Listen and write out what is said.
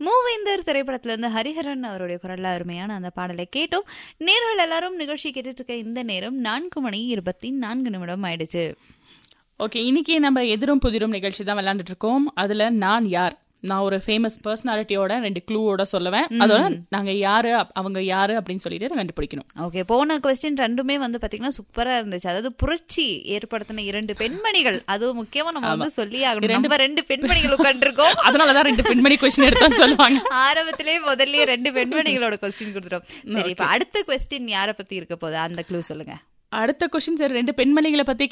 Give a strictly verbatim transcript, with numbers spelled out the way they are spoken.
மூவேந்தர் திரைப்படத்துல இருந்து ஹரிஹரன் அவருடைய குரல்ல அருமையான அந்த பாடலை கேட்டோம். நேர்கள் எல்லாரும் நிகழ்ச்சி கேட்டுட்டு இருக்க இந்த நேரம் நான்கு மணி இருபத்தி நான்கு நிமிடம் ஆயிடுச்சு. ஓகே, இன்னைக்கு நம்ம எதிரும் புதிரும் நிகழ்ச்சி தான் விளையாண்டுட்டு இருக்கோம். அதுல நான் யார், நான் ஒரு ஃபேமஸ் பர்சனாலிட்டியோட ரெண்டு க்ளூவோட சொல்லுவேன். அதோட நாங்க யாரு அவங்க யாரு அப்படின்னு சொல்லிட்டு கண்டுபிடிக்கணும். ஓகே, போன கொஸ்டின் ரெண்டுமே வந்து பாத்தீங்கன்னா சூப்பரா இருந்துச்சு. அதாவது புரட்சி ஏற்படுத்தின இரண்டு பெண்மணிகள், அதுவும் முக்கியமா நம்ம வந்து சொல்லி ஆகணும், நம்ம ரெண்டு பெண்மணிகள் உட்காந்துருக்கோம். அதனாலதான் ரெண்டு பெண்மணி கொஸ்டின் எடுத்தான்னு சொல்லுவாங்க. ஆரம்பத்திலே முதல்லயே ரெண்டு பெண்மணிகளோட கொஸ்டின் கொடுத்துட்டோம். சரி, இப்ப அடுத்த கொஸ்டின் யார பத்தி இருக்க போகுது, அந்த க்ளூ சொல்லுங்க. அடுத்த கொஸ்டின் சரி, ரெண்டு பெண்மணிகளை பத்தி